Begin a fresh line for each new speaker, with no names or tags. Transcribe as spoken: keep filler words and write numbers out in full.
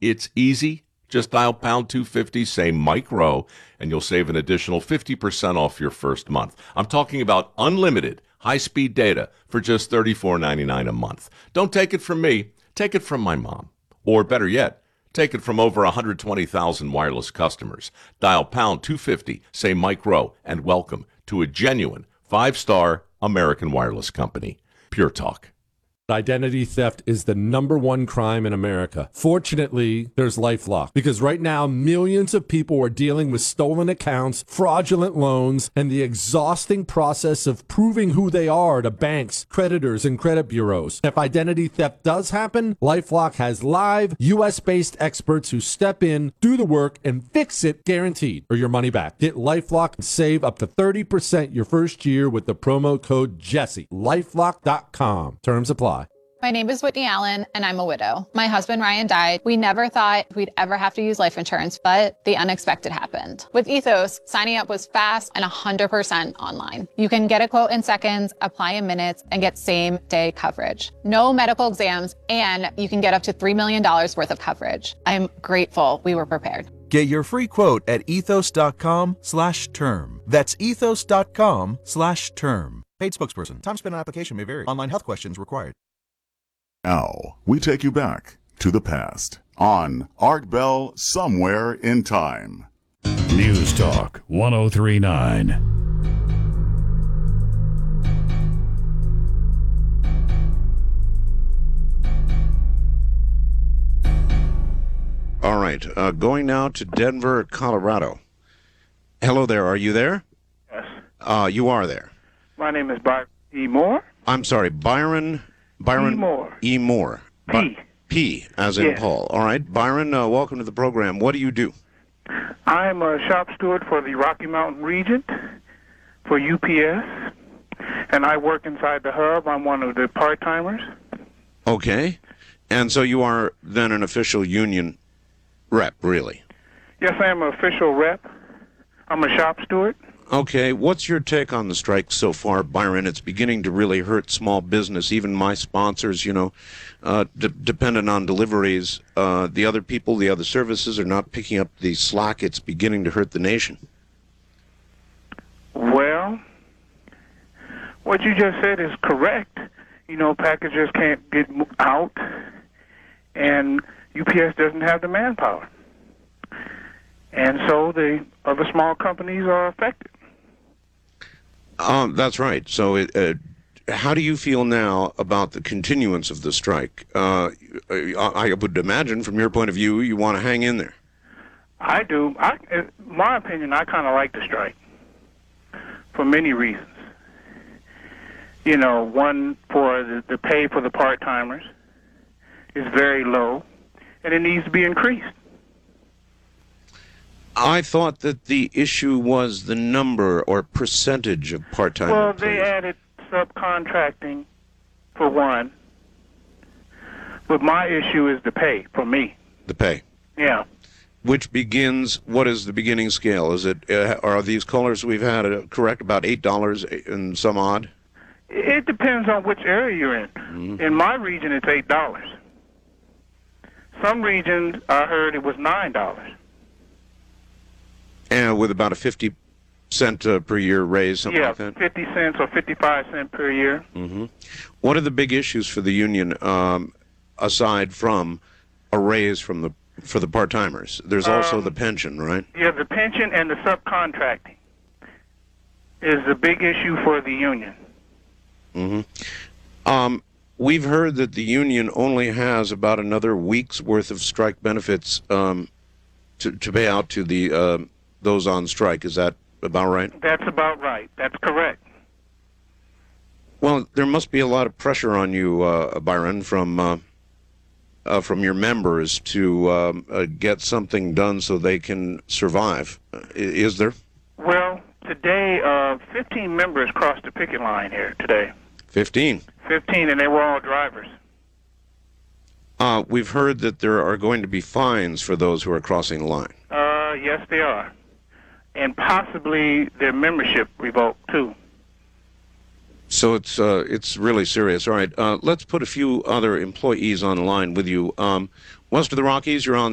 It's easy. Just dial pound two fifty, say Mike Rowe, and you'll save an additional fifty percent off your first month. I'm talking about unlimited high-speed data for just thirty-four ninety-nine a month. Don't take it from me. Take it from my mom. Or better yet, take it from over one hundred twenty thousand wireless customers. Dial pound two fifty, say Mike Rowe, and welcome to a genuine five-star American wireless company. Pure Talk.
Identity theft is the number one crime in America. Fortunately, there's LifeLock, because right now millions of people are dealing with stolen accounts, fraudulent loans, and the exhausting process of proving who they are to banks, creditors, and credit bureaus. If identity theft does happen, LifeLock has live U S-based experts who step in, do the work, and fix it guaranteed, or your money back. Get LifeLock and save up to thirty percent your first year with the promo code Jesse. LifeLock dot com. Terms apply.
My name is Whitney Allen, and I'm a widow. My husband, Ryan, died. We never thought we'd ever have to use life insurance, but the unexpected happened. With Ethos, signing up was fast and one hundred percent online. You can get a quote in seconds, apply in minutes, and get same-day coverage. No medical exams, and you can get up to three million dollars worth of coverage. I'm grateful we were prepared.
Get your free quote at ethos.com slash term. That's ethos.com slash term. Paid spokesperson. Time spent on application may vary. Online health questions required.
Now, we take you back to the past on Art Bell Somewhere in Time.
News Talk one oh three point nine.
All right, uh, going now to Denver, Colorado. Hello there, are you there?
Yes.
Uh, you are there.
My name is Byron E. Moore.
I'm sorry, Byron... Byron
E. Moore.
E. Moore.
P.
Bi- P, as in
yes.
Paul. All right, Byron, uh, welcome to the program. What do you do?
I'm a shop steward for the Rocky Mountain region for U P S, and I work inside the hub. I'm one of the part-timers.
Okay, and so you are then an official union rep, really?
Yes, I am an official rep. I'm a shop steward.
Okay, what's your take on the strike so far, Byron? It's beginning to really hurt small business. Even my sponsors, you know, uh, d- dependent on deliveries. Uh, the other people, the other services are not picking up the slack. It's beginning to hurt the nation.
Well, what you just said is correct. You know, packages can't get out, and U P S doesn't have the manpower. And so the other small companies are affected.
Um, that's right. So it, uh, how do you feel now about the continuance of the strike? Uh, I would imagine from your point of view, you want to hang in there.
I do. I, in my opinion, I kind of like the strike for many reasons. You know, one, for the, the pay for the part-timers is very low, and it needs to be increased.
I thought that the issue was the number or percentage of part-time
Well,
employees.
they added subcontracting for one, but my issue is the pay for me.
The pay.
Yeah.
Which begins, what is the beginning scale? Is it, uh, are these callers we've had uh, correct, about eight dollars and some odd?
It depends on which area you're in.
Mm-hmm.
In my region, it's eight dollars. Some regions, I heard it was nine dollars.
And with about a fifty cent uh, per year raise, something
yeah,
like that?
fifty cents or fifty-five cents per year.
Mm-hmm. What are the big issues for the union, um, aside from a raise from the for the part-timers? There's also
Um,
the pension, right?
Yeah, the pension and the subcontracting is the big issue for the union.
Mm-hmm. Um, we've heard that the union only has about another week's worth of strike benefits um, to, to pay out to the uh, those on strike. Is that about right?
That's about right. That's correct.
Well, there must be a lot of pressure on you, uh, Byron, from uh, uh, from your members to um, uh, get something done so they can survive. Uh, is there?
Well, today, uh, fifteen members crossed the picket line here today.
Fifteen.
Fifteen, and they were all drivers.
Uh, we've heard that there are going to be fines for those who are crossing the line.
Uh, yes, they are. And possibly their membership revoked, too.
So it's uh, it's really serious. All right, uh, let's put a few other employees on the line with you. Um, west of the Rockies, you're on